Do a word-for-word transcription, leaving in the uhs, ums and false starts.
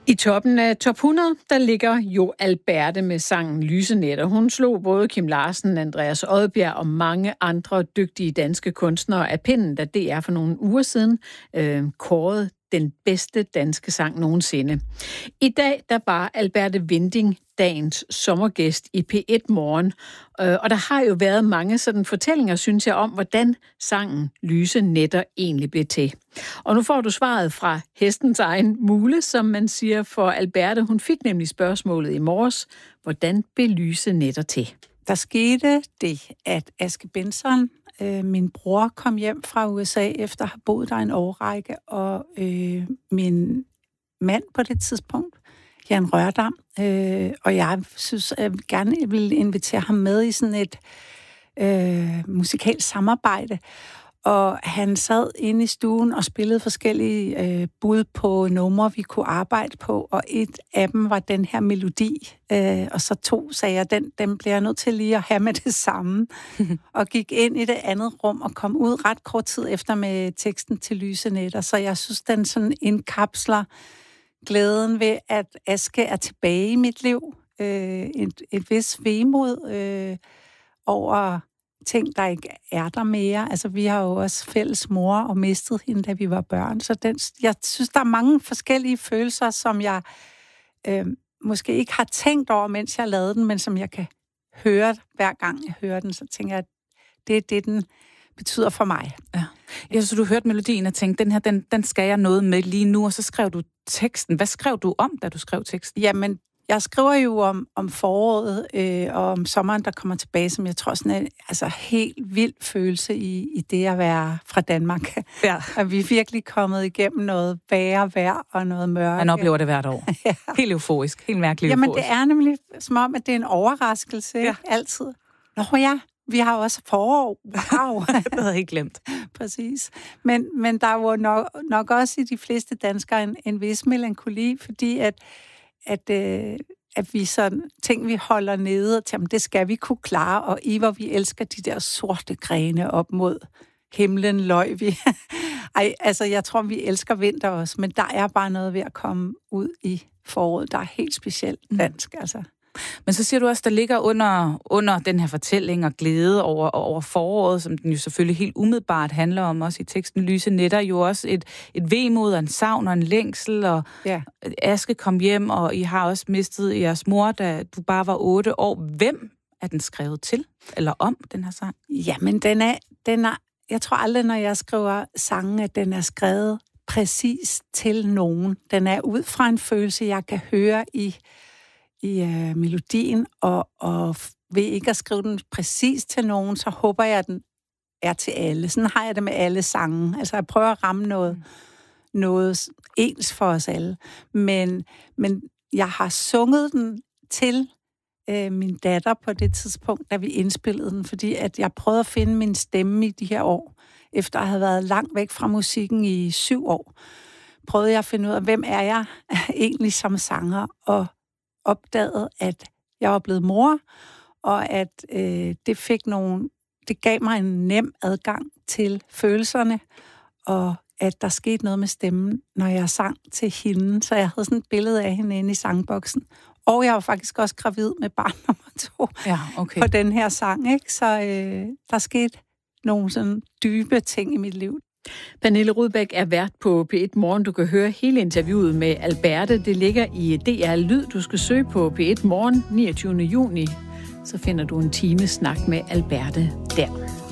I toppen af top hundrede, der ligger Jo Alberte med sangen Lyse Nætter. Hun slog både Kim Larsen, Andreas Odbjerg og mange andre dygtige danske kunstnere af pinden, da D R for nogle uger siden øh, kårede den bedste danske sang nogensinde. I dag der var Alberte Winding dagens sommergæst i P et Morgen, og der har jo været mange sådan fortællinger, synes jeg, om hvordan sangen Lyse Nætter egentlig blev til. Og nu får du svaret fra hestens egen Mule, som man siger, for Alberte. Hun fik nemlig spørgsmålet i morges, hvordan blev Lyse Nætter til? Der skete det, at Aske Benson, øh, min bror, kom hjem fra U S A efter at have boet der en årrække, og øh, min mand på det tidspunkt, Jan Rørdam, øh, og jeg synes, at jeg gerne ville invitere ham med i sådan et øh, musikalsk samarbejde. Og han sad inde i stuen og spillede forskellige øh, bud på numre, vi kunne arbejde på, og et af dem var den her melodi. Øh, og så to sagde jeg, den, den bliver jeg nødt til lige at have med det samme. Og gik ind i det andet rum og kom ud ret kort tid efter med teksten til Lyse Nætter. Så jeg synes, den sådan indkapsler glæden ved, at Aske er tilbage i mit liv. Øh, et, et vis vemod øh, over ting, der ikke er der mere. Altså, vi har jo også fælles mor og mistet hende, da vi var børn. Så den, jeg synes, der er mange forskellige følelser, som jeg øh, måske ikke har tænkt over, mens jeg lavede den, men som jeg kan høre, hver gang jeg hører den. Så tænker jeg, at det er det, den betyder for mig. Ja. Ja, så du hørte melodien og tænkte, den her, den, den skal jeg noget med lige nu, og så skrev du teksten. Hvad skrev du om, da du skrev teksten? Jamen, jeg skriver jo om, om foråret øh, og om sommeren, der kommer tilbage, som jeg tror sådan en altså, helt vild følelse i, i det at være fra Danmark. Ja. Og vi er virkelig kommet igennem noget værre vejr og noget mørke. Man oplever det hvert år. Ja. Helt euforisk, helt mærkeligt Jamen, euforisk. det er nemlig som om, at det er en overraskelse, ja. Altid. Nå ja, vi har også forår. Wow. Det havde jeg ikke glemt. Præcis. Men, men der var nok, nok også i de fleste danskere en, en vis melankoli, fordi at at, øh, at vi sådan ting, vi holder nede, og jamen, det skal vi kunne klare, og i hvor vi elsker de der sorte grene op mod himlen, løg vi. Ej, altså, jeg tror, vi elsker vinter også, men der er bare noget ved at komme ud i foråret, der er helt specielt dansk, altså. Men så siger du også, der ligger under, under den her fortælling og glæde over, over foråret, som den jo selvfølgelig helt umiddelbart handler om, også i teksten Lyse Nætter, jo også et, et vemod og en savn og en længsel, og ja. Aske kom hjem, og I har også mistet jeres mor, da du bare var otte år. Hvem er den skrevet til, eller om, den her sang? Jamen, den er, den er, jeg tror aldrig, når jeg skriver sangen, at den er skrevet præcis til nogen. Den er ud fra en følelse, jeg kan høre i i øh, melodien, og, og ved ikke at skrive den præcis til nogen, så håber jeg, at den er til alle. Sådan har jeg det med alle sange. Altså, jeg prøver at ramme noget, mm. noget ens for os alle. Men, men jeg har sunget den til øh, min datter på det tidspunkt, da vi indspillede den, fordi at jeg prøvede at finde min stemme i de her år, efter at have været langt væk fra musikken i syv år. Prøvede jeg at finde ud af, hvem er jeg egentlig som sanger, og opdagede, at jeg var blevet mor, og at øh, det fik nogle, det gav mig en nem adgang til følelserne, og at der skete noget med stemmen, når jeg sang til hende. Så jeg havde sådan et billede af hende inde i sangboksen. Og jeg var faktisk også gravid med barn nummer to ja, okay. på den her sang, ikke? Så øh, der skete nogle sådan dybe ting i mit liv. Pernille Rudbæk er vært på P et Morgen. Du kan høre hele interviewet med Alberte. Det ligger i D R Lyd. Du skal søge på P et Morgen niogtyvende juni. Så finder du en time snak med Alberte der.